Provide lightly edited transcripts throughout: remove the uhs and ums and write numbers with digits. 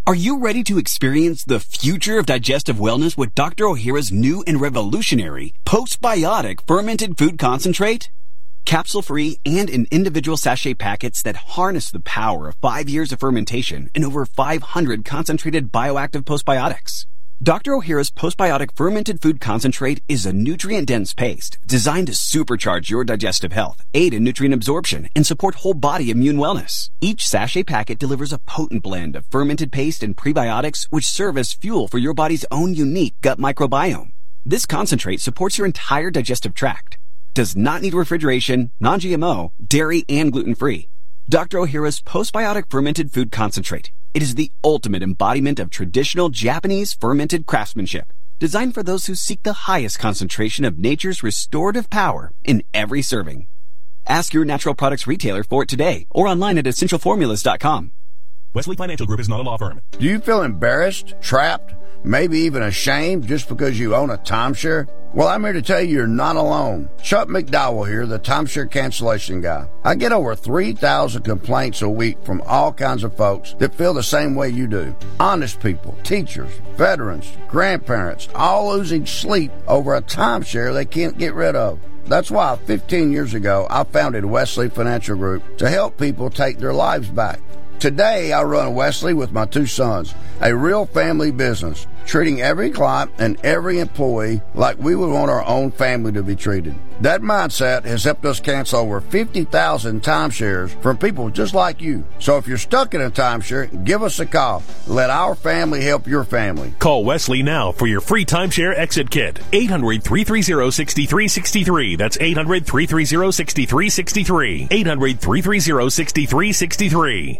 Are you ready to experience the future of digestive wellness with Dr. Ohhira's new and revolutionary postbiotic fermented food concentrate? Capsule-free and in individual sachet packets that harness the power of 5 years of fermentation and over 500 concentrated bioactive postbiotics. Dr. Ohhira's postbiotic fermented food concentrate is a nutrient-dense paste designed to supercharge your digestive health, aid in nutrient absorption, and support whole body immune wellness. Each sachet packet delivers a potent blend of fermented paste and prebiotics which serve as fuel for your body's own unique gut microbiome. This concentrate supports your entire digestive tract, does not need refrigeration, non-GMO, dairy, and gluten-free. Dr. Ohhira's postbiotic fermented food concentrate. It is the ultimate embodiment of traditional Japanese fermented craftsmanship, designed for those who seek the highest concentration of nature's restorative power in every serving. Ask your natural products retailer for it today or online at essentialformulas.com. Wesley Financial Group is not a law firm. Do you feel embarrassed, trapped, maybe even ashamed just because you own a timeshare? Well, I'm here to tell you you're not alone. Chuck McDowell here, the timeshare cancellation guy. I get over 3,000 complaints a week from all kinds of folks that feel the same way you do. Honest people, teachers, veterans, grandparents, all losing sleep over a timeshare they can't get rid of. That's why 15 years ago, I founded Wesley Financial Group to help people take their lives back. Today, I run Wesley with my 2 sons, a real family business, treating every client and every employee like we would want our own family to be treated. That mindset has helped us cancel over 50,000 timeshares from people just like you. So if you're stuck in a timeshare, give us a call. Let our family help your family. Call Wesley now for your free timeshare exit kit. 800-330-6363. That's 800-330-6363. 800-330-6363.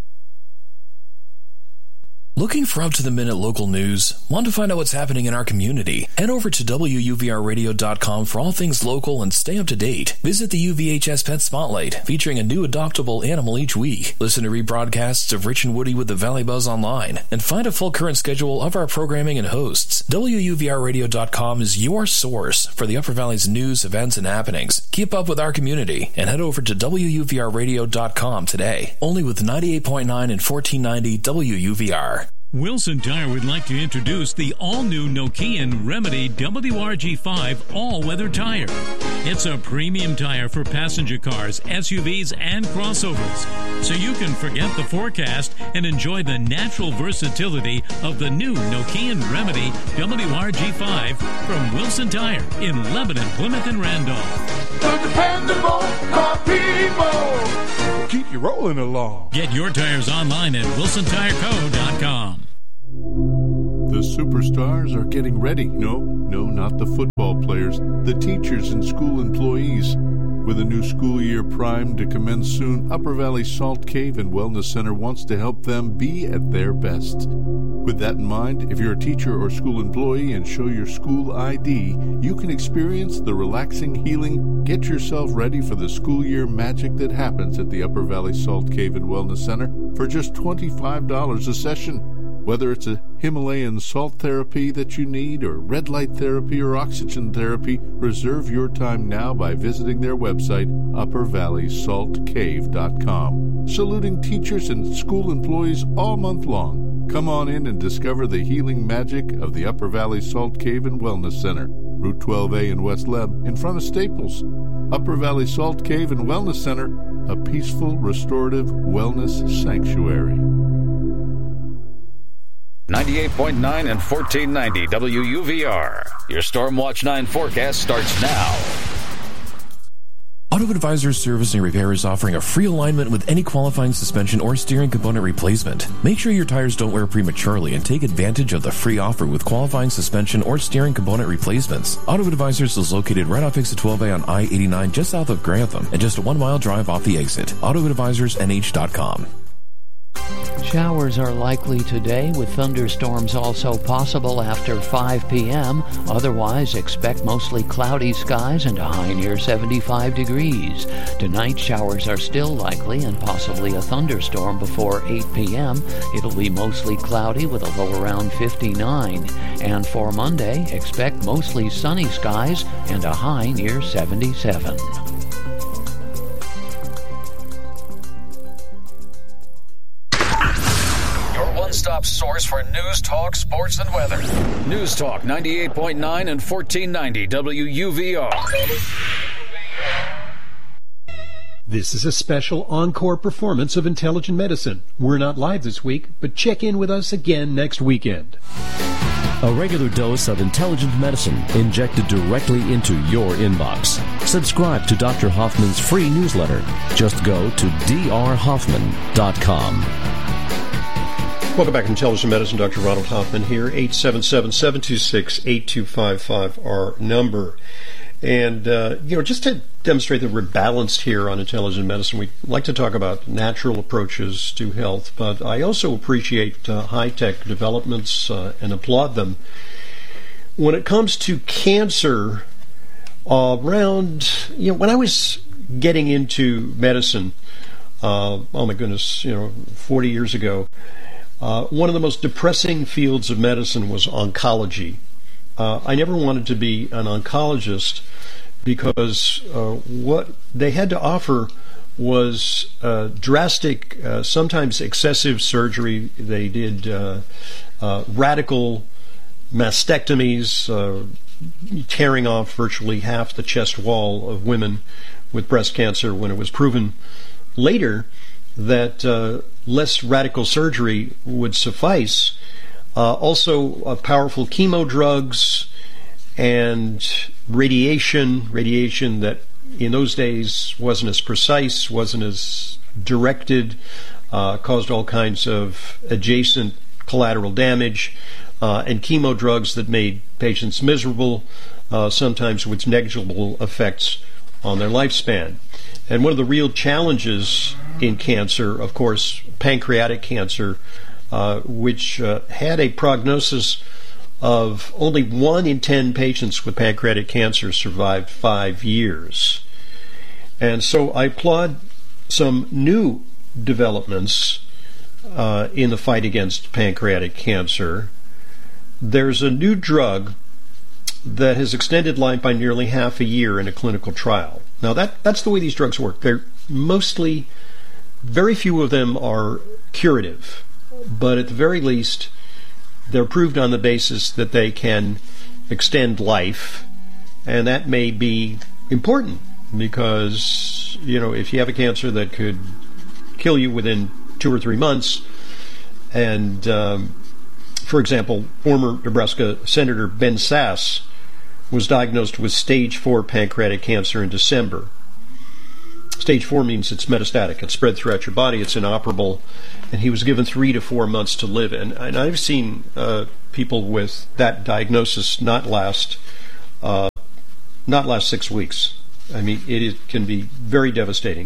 Looking for up-to-the-minute local news? Want to find out what's happening in our community? Head over to WUVRradio.com for all things local and stay up to date. Visit the UVHS Pet Spotlight, featuring a new adoptable animal each week. Listen to rebroadcasts of Rich and Woody with the Valley Buzz online, and find a full current schedule of our programming and hosts. WUVRradio.com is your source for the Upper Valley's news, events, and happenings. Keep up with our community and head over to WUVRradio.com today. Only with 98.9 and 1490 WUVR. Wilson Tire would like to introduce the all-new Nokian Remedy WRG5 all-weather tire. It's a premium tire for passenger cars, SUVs, and crossovers, so you can forget the forecast and enjoy the natural versatility of the new Nokian Remedy WRG5 from Wilson Tire in Lebanon, Plymouth, and Randolph. The dependable car people. Keep you rolling along. Get your tires online at wilsontireco.com. The superstars are getting ready. No, not the football players. The teachers and school employees. With a new school year primed to commence soon, Upper Valley Salt Cave and Wellness Center wants to help them be at their best. With that in mind, if you're a teacher or school employee and show your school ID, you can experience the relaxing healing. Get yourself ready for the school year magic that happens at the Upper Valley Salt Cave and Wellness Center for just $25 a session. Whether it's a Himalayan salt therapy that you need, or red light therapy or oxygen therapy, reserve your time now by visiting their website, uppervalleysaltcave.com. Saluting teachers and school employees all month long. Come on in and discover the healing magic of the Upper Valley Salt Cave and Wellness Center, Route 12A in West Leb, in front of Staples. Upper Valley Salt Cave and Wellness Center, a peaceful, restorative wellness sanctuary. 98.9 and 1490 WUVR. Your Stormwatch 9 forecast starts now. Auto Advisors Service and Repair is offering a free alignment with any qualifying suspension or steering component replacement. Make sure your tires don't wear prematurely and take advantage of the free offer with qualifying suspension or steering component replacements. Auto Advisors is located right off exit 12A on I-89 just south of Grantham and just a 1-mile drive off the exit. AutoAdvisorsNH.com. Showers are likely today, with thunderstorms also possible after 5 p.m. Otherwise, expect mostly cloudy skies and a high near 75 degrees. Tonight, showers are still likely and possibly a thunderstorm before 8 p.m. It'll be mostly cloudy with a low around 59. And for Monday, expect mostly sunny skies and a high near 77. one-stop source for news, talk, sports, and weather. News Talk 98.9 and 1490 WUVR. This is a special encore performance of Intelligent Medicine. We're not live this week, but check in with us again next weekend. A regular dose of intelligent medicine injected directly into your inbox. Subscribe to Dr. Hoffman's free newsletter. Just go to drhoffman.com. Welcome back to Intelligent Medicine. Dr. Ronald Hoffman here. 877-726-8255, our number. And, just to demonstrate that we're balanced here on Intelligent Medicine, we like to talk about natural approaches to health, but I also appreciate high-tech developments and applaud them. When it comes to cancer, when I was getting into medicine, 40 years ago, one of the most depressing fields of medicine was oncology. I never wanted to be an oncologist because what they had to offer was drastic, sometimes excessive surgery. They did radical mastectomies, tearing off virtually half the chest wall of women with breast cancer when it was proven later that less radical surgery would suffice. Also, powerful chemo drugs and radiation that in those days wasn't as precise, wasn't as directed, caused all kinds of adjacent collateral damage, and chemo drugs that made patients miserable, sometimes with negligible effects on their lifespan. And one of the real challenges in cancer, of course, pancreatic cancer, which had a prognosis of only 1 in 10 patients with pancreatic cancer survived 5 years. And so I applaud some new developments in the fight against pancreatic cancer. There's a new drug that has extended life by nearly half a year in a clinical trial. Now that's the way these drugs work. They're mostly, very few of them are curative, but at the very least, they're proved on the basis that they can extend life, and that may be important because, if you have a cancer that could kill you within 2 or 3 months, and, for example, former Nebraska Senator Ben Sasse was diagnosed with stage 4 pancreatic cancer in December. Stage 4 means it's metastatic. It's spread throughout your body. It's inoperable. And he was given 3 to 4 months to live. And I've seen people with that diagnosis not last 6 weeks. I mean, it can be very devastating.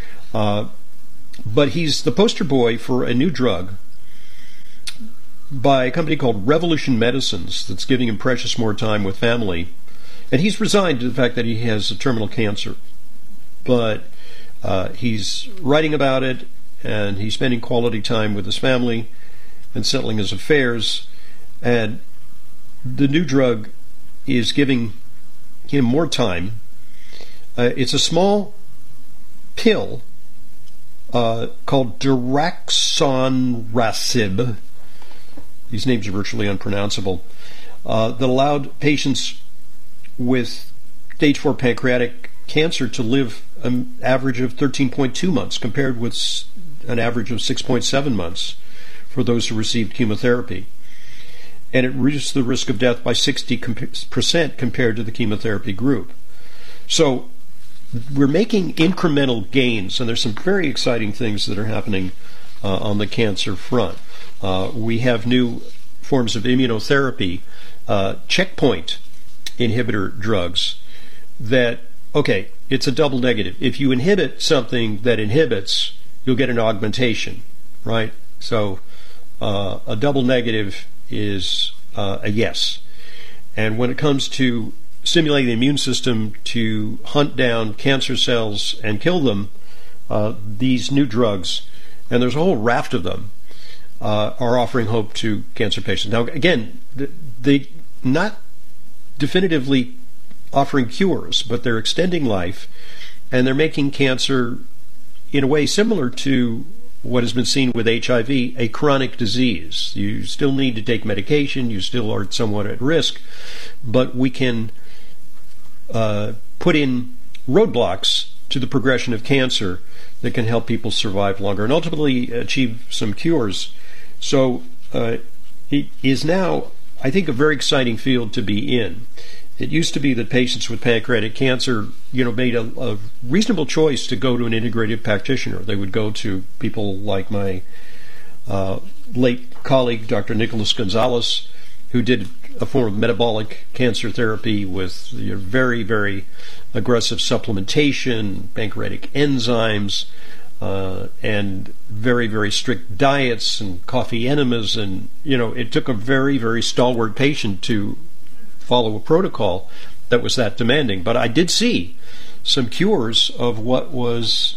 But he's the poster boy for a new drug by a company called Revolution Medicines that's giving him precious more time with family. And he's resigned to the fact that he has a terminal cancer. But he's writing about it, and he's spending quality time with his family and settling his affairs. And the new drug is giving him more time. It's a small pill called daraxonrasib. These names are virtually unpronounceable. That allowed patients with stage 4 pancreatic cancer to live an average of 13.2 months compared with an average of 6.7 months for those who received chemotherapy. And it reduced the risk of death by 60% compared to the chemotherapy group. So we're making incremental gains, and there's some very exciting things that are happening on the cancer front. We have new forms of immunotherapy, checkpoint inhibitor drugs that, okay, it's a double negative. If you inhibit something that inhibits, you'll get an augmentation, right? So a double negative is a yes. And when it comes to stimulating the immune system to hunt down cancer cells and kill them, these new drugs, and there's a whole raft of them, are offering hope to cancer patients. Now, again, they not definitively offering cures, but they're extending life, and they're making cancer in a way similar to what has been seen with HIV, a chronic disease. You still need to take medication, you still are somewhat at risk, but we can put in roadblocks to the progression of cancer that can help people survive longer and ultimately achieve some cures. So it is now, I think, a very exciting field to be in. It used to be that patients with pancreatic cancer, made a reasonable choice to go to an integrative practitioner. They would go to people like my late colleague, Dr. Nicholas Gonzalez, who did a form of metabolic cancer therapy with very, very aggressive supplementation, pancreatic enzymes, and very, very strict diets and coffee enemas. And, it took a very, very stalwart patient to follow a protocol that was that demanding. But I did see some cures of what was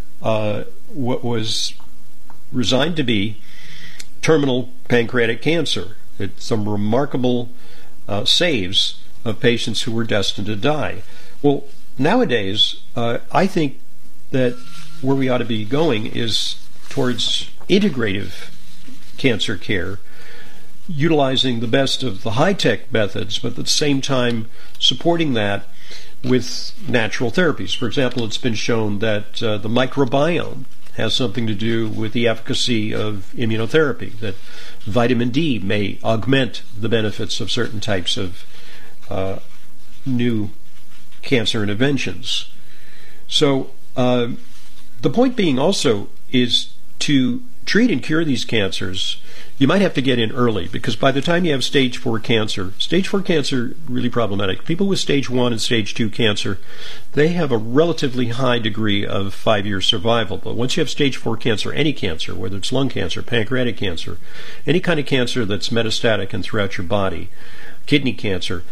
resigned to be terminal pancreatic cancer. It's some remarkable saves of patients who were destined to die. Well, nowadays, I think that where we ought to be going is towards integrative cancer care, utilizing the best of the high-tech methods, but at the same time supporting that with natural therapies. For example, it's been shown that the microbiome has something to do with the efficacy of immunotherapy, that vitamin D may augment the benefits of certain types of new cancer interventions. So the point being also is to treat and cure these cancers, you might have to get in early, because by the time you have stage 4 cancer really problematic. People with stage 1 and stage 2 cancer, they have a relatively high degree of 5-year survival. But once you have stage 4 cancer, any cancer, whether it's lung cancer, pancreatic cancer, any kind of cancer that's metastatic and throughout your body, kidney cancer,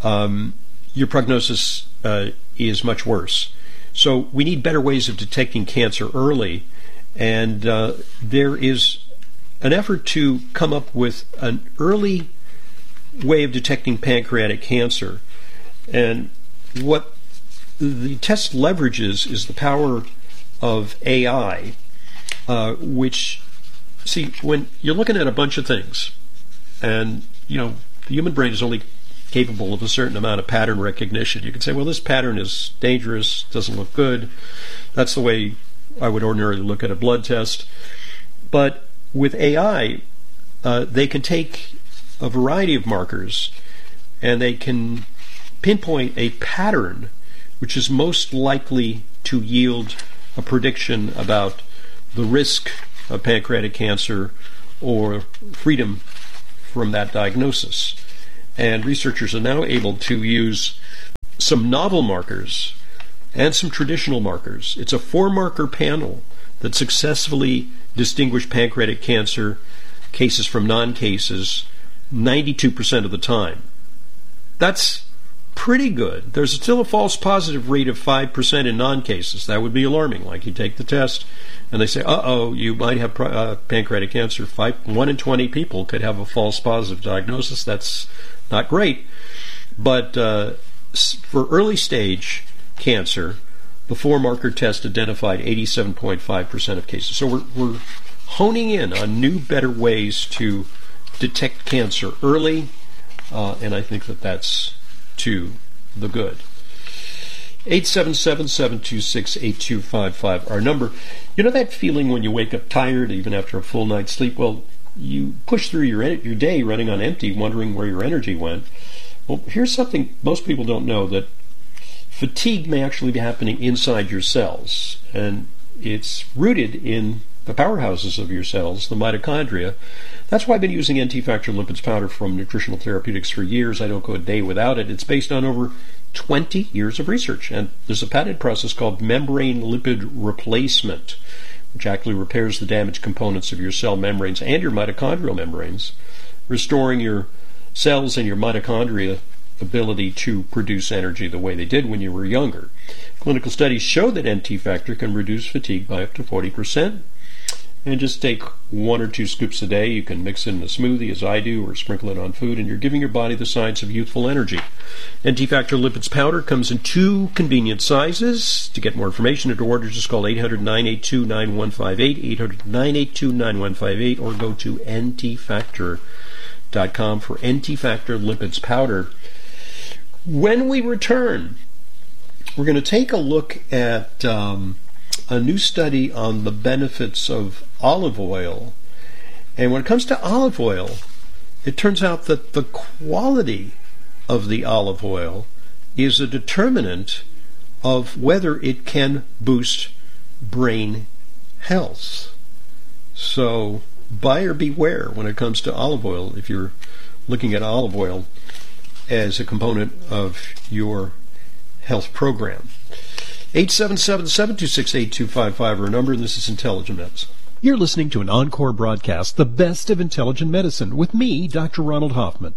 your prognosis is much worse. So we need better ways of detecting cancer early, and there is an effort to come up with an early way of detecting pancreatic cancer. And what the test leverages is the power of AI, which, see, when you're looking at a bunch of things, and, the human brain is only capable of a certain amount of pattern recognition. You can say, well, this pattern is dangerous, doesn't look good. That's the way I would ordinarily look at a blood test. But with AI, they can take a variety of markers and they can pinpoint a pattern which is most likely to yield a prediction about the risk of pancreatic cancer or freedom from that diagnosis. And researchers are now able to use some novel markers and some traditional markers. It's a 4-marker panel that successfully distinguished pancreatic cancer cases from non-cases 92% of the time. That's pretty good. There's still a false positive rate of 5% in non-cases. That would be alarming. Like you take the test and they say, you might have pancreatic cancer. 1 in 20 people could have a false positive diagnosis. That's not great. But for early stage cancer, the 4-marker test identified 87.5% of cases. So we're honing in on new, better ways to detect cancer early, and I think that that's to the good. 877-726-8255, our number. You know that feeling when you wake up tired, even after a full night's sleep? Well, you push through your day running on empty, wondering where your energy went. Well, here's something most people don't know, that fatigue may actually be happening inside your cells, and it's rooted in the powerhouses of your cells, the mitochondria. That's why I've been using NT-Factor lipids powder from Nutritional Therapeutics for years. I don't go a day without it. It's based on over 20 years of research, and there's a patented process called membrane lipid replacement, which actually repairs the damaged components of your cell membranes and your mitochondrial membranes, restoring your cells and your mitochondria ability to produce energy the way they did when you were younger. Clinical studies show that NT-Factor can reduce fatigue by up to 40%, and just take 1 or 2 scoops a day. You can mix it in a smoothie, as I do, or sprinkle it on food, and you're giving your body the signs of youthful energy. NT Factor Lipids Powder comes in 2 convenient sizes. To get more information and to order, just call 800-982-9158, 800-982-9158, or go to ntfactor.com for NT Factor Lipids Powder. When we return, we're going to take a look at a new study on the benefits of olive oil. And when it comes to olive oil, it turns out that the quality of the olive oil is a determinant of whether it can boost brain health. So buyer beware when it comes to olive oil if you're looking at olive oil as a component of your health program. 877-726-8255 or number, and this is Intelligent Medicine. You're listening to an encore broadcast, The Best of Intelligent Medicine, with me, Dr. Ronald Hoffman.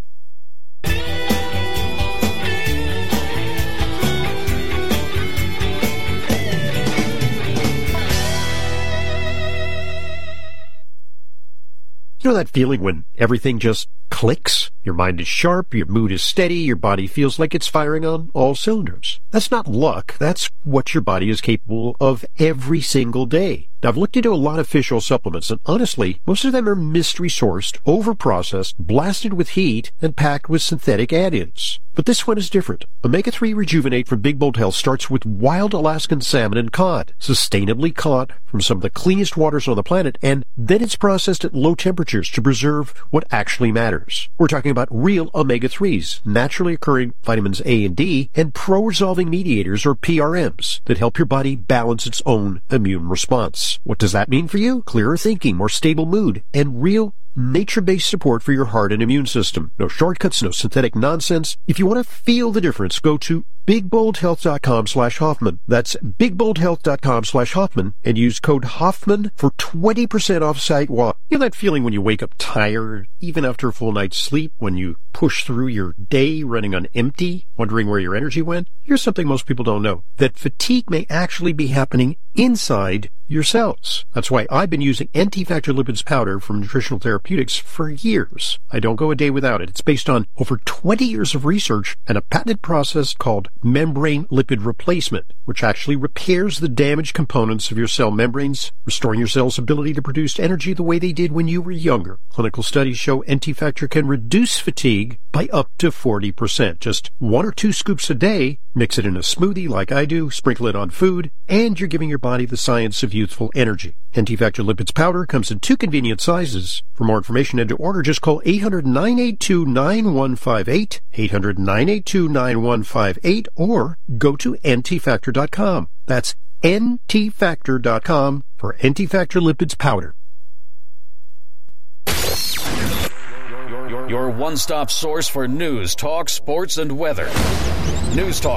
You know that feeling when everything just clicks? Your mind is sharp, your mood is steady, your body feels like it's firing on all cylinders. That's not luck, that's what your body is capable of every single day. Now, I've looked into a lot of fish oil supplements, and honestly, most of them are mystery-sourced, over-processed, blasted with heat, and packed with synthetic add-ins. But this one is different. Omega-3 Rejuvenate from Big Bold Health starts with wild Alaskan salmon and cod, sustainably caught from some of the cleanest waters on the planet, and then it's processed at low temperatures to preserve what actually matters. We're talking about real omega-3s, naturally occurring vitamins A and D, and pro-resolving mediators, or PRMs, that help your body balance its own immune response. What does that mean for you? Clearer thinking, more stable mood, and real nature-based support for your heart and immune system. No shortcuts, no synthetic nonsense. If you want to feel the difference, go to BigBoldHealth.com/Hoffman. That's BigBoldHealth.com/Hoffman and use code Hoffman for 20% off site-wide. You know that feeling when you wake up tired, even after a full night's sleep, when you push through your day running on empty, wondering where your energy went? Here's something most people don't know, that fatigue may actually be happening inside your cells. That's why I've been using NT Factor Lipids Powder from Nutritional Therapeutics for years. I don't go a day without it. It's based on over 20 years of research and a patented process called membrane lipid replacement, which actually repairs the damaged components of your cell membranes, restoring your cell's ability to produce energy the way they did when you were younger. Clinical studies show NT Factor can reduce fatigue by up to 40%. Just 1 or 2 scoops a day, mix it in a smoothie like I do, sprinkle it on food, and you're giving your body the science of youthful energy. NT Factor Lipids Powder comes in 2 convenient sizes. For more information and to order, just call 800-982-9158, 800-982-9158, or go to ntfactor.com. That's ntfactor.com for NT Factor Lipids Powder. Your one-stop source for news, talk, sports, and weather. News Talk